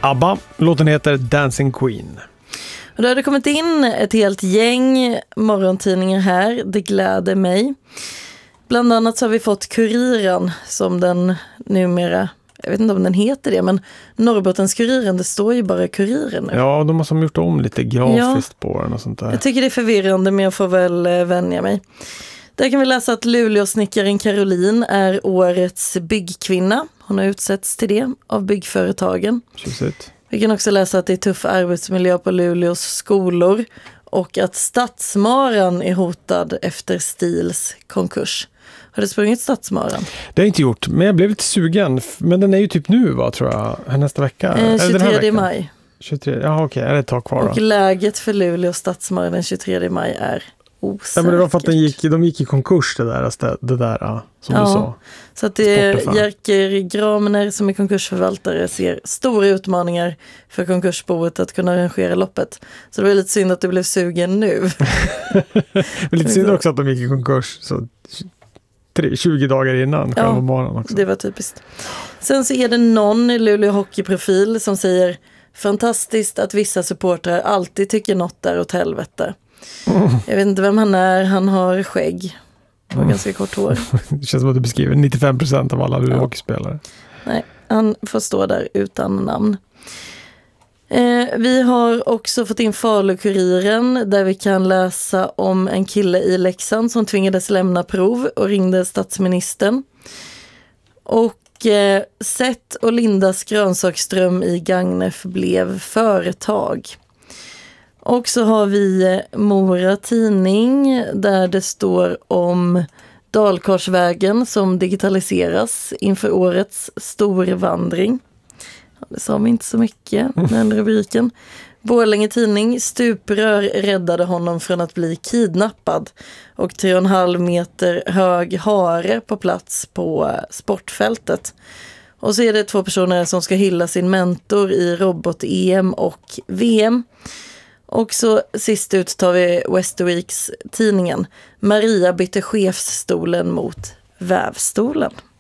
ABBA. Låten heter Dancing Queen. Och då har det kommit in ett helt gäng morgontidningar här. Det gläder mig. Bland annat så har vi fått Kuriren som den numera, jag vet inte om den heter det, men Norrbottens-Kuriren, det står ju bara Kuriren nu. Ja, de har som gjort om lite grafiskt på den och sånt där. Jag tycker det är förvirrande, men jag får väl vänja mig. Där kan vi läsa att Luleåsnickaren Caroline är årets byggkvinna. Hon har utsetts till det av byggföretagen. Tjusigt. Vi kan också läsa att det är tuff arbetsmiljö på Luleås skolor och att Stadsmaran är hotad efter Stils konkurs. Har du sprungit Stadsmaran? Det har jag inte gjort, men jag blev lite sugen. Men den är ju typ nu, va, tror jag, nästa vecka. 23 maj. 23, ja, okej, är det ett tag kvar då? Och läget för Luleå Stadsmaran den 23 maj är osäkert. Ja, men det var för att de gick i konkurs det där som du sa. Så att Jerker Gramner som är konkursförvaltare ser stora utmaningar för konkursboet att kunna arrangera loppet. Så det var lite synd att du blev sugen nu. Men lite synd också att de gick i konkurs så 20 dagar innan själva morgonen också. Det var typiskt. Sen så är det någon Luleå hockeyprofil som säger fantastiskt att vissa supportrar alltid tycker något där åt helvete. Jag vet inte vem han är, han har skägg och ganska kort hår. Det känns som att du beskriver 95% av alla Luleå hockeyspelare. Nej, han får stå där utan namn. Vi har också fått in Falukuriren där vi kan läsa om en kille i Leksand som tvingades lämna prov och ringde statsministern. Och Seth och Lindas grönsaksström i Gagnef blev företag. Och så har vi Mora tidning där det står om Dalkarsvägen som digitaliseras inför årets storvandring. Det sa vi inte så mycket, den rubriken. Borlänge tidning, stuprör räddade honom från att bli kidnappad. Och 3,5 meter hög hare på plats på sportfältet. Och så är det 2 personer som ska hylla sin mentor i robot-EM och VM. Och så sist ut tar vi Västerviks tidningen. Maria bytte chefsstolen mot vävstolen.